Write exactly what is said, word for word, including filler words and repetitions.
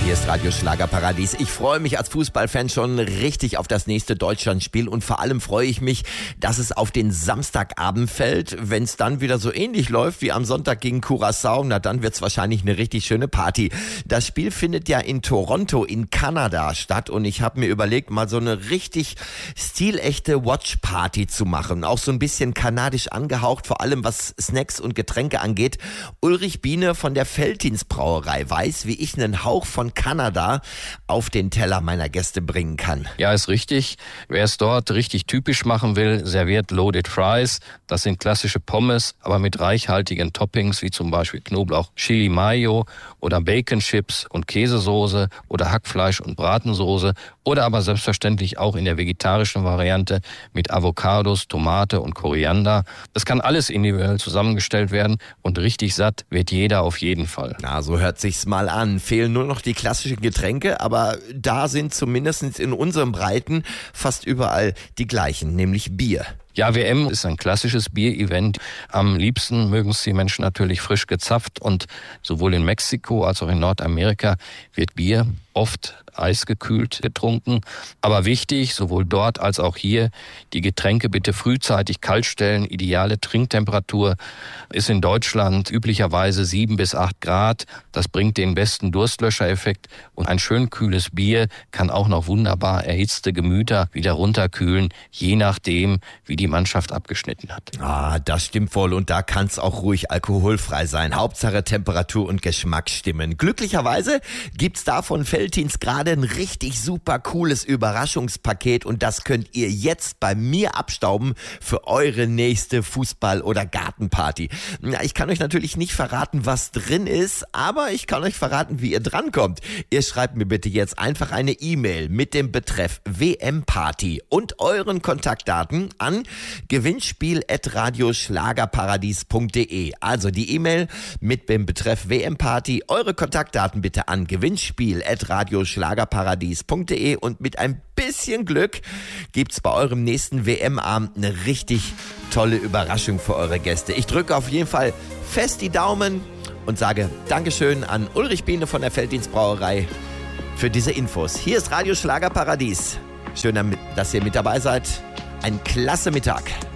Hier ist Radio Schlagerparadies. Ich freue mich als Fußballfan schon richtig auf das nächste Deutschlandspiel und vor allem freue ich mich, dass es auf den Samstagabend fällt. Wenn es dann wieder so ähnlich läuft wie am Sonntag gegen Curaçao, na dann wird es wahrscheinlich eine richtig schöne Party. Das Spiel findet ja in Toronto in Kanada statt und ich habe mir überlegt, mal so eine richtig stilechte Watch-Party zu machen. Auch so ein bisschen kanadisch angehaucht, vor allem was Snacks und Getränke angeht. Ulrich Biene von der Veltins Brauerei weiß, wie ich einen Hauch von Kanada auf den Teller meiner Gäste bringen kann. Ja, ist richtig. Wer es dort richtig typisch machen will, serviert Loaded Fries. Das sind klassische Pommes, aber mit reichhaltigen Toppings, wie zum Beispiel Knoblauch, Chili Mayo oder Bacon Chips und Käsesoße oder Hackfleisch und Bratensoße oder aber selbstverständlich auch in der vegetarischen Variante mit Avocados, Tomate und Koriander. Das kann alles individuell zusammengestellt werden und richtig satt wird jeder auf jeden Fall. Na, so hört sich's mal an. Fehlen nur noch die klassischen Getränke, aber da sind zumindest in unseren Breiten fast überall die gleichen, nämlich Bier. Ja, W M ist ein klassisches Bier-Event. Am liebsten mögen es die Menschen natürlich frisch gezapft und sowohl in Mexiko als auch in Nordamerika wird Bier oft eisgekühlt getrunken. Aber wichtig, sowohl dort als auch hier, die Getränke bitte frühzeitig kalt stellen. Ideale Trinktemperatur ist in Deutschland üblicherweise sieben bis acht Grad. Das bringt den besten Durstlöschereffekt. Und ein schön kühles Bier kann auch noch wunderbar erhitzte Gemüter wieder runterkühlen, je nachdem, wie die Mannschaft abgeschnitten hat. Ah, das stimmt wohl. Und da kann es auch ruhig alkoholfrei sein. Hauptsache Temperatur und Geschmack stimmen. Glücklicherweise gibt's da von Veltins gerade ein richtig super cooles Überraschungspaket und das könnt ihr jetzt bei mir abstauben für eure nächste Fußball- oder Gartenparty. Na, ich kann euch natürlich nicht verraten, was drin ist, aber ich kann euch verraten, wie ihr drankommt. Ihr schreibt mir bitte jetzt einfach eine E-Mail mit dem Betreff W M-Party und euren Kontaktdaten an gewinnspiel at radioschlagerparadies punkt de. Also die E-Mail mit dem Betreff W M-Party, eure Kontaktdaten bitte an gewinnspiel at radioschlagerparadies punkt de und mit ein bisschen Glück gibt's bei eurem nächsten W M-Abend eine richtig tolle Überraschung für eure Gäste. Ich drücke auf jeden Fall fest die Daumen und sage Dankeschön an Ulrich Biene von der Veltins Brauerei für diese Infos. Hier ist Radio Schlagerparadies. Schön, dass ihr mit dabei seid. Ein klasse Mittag.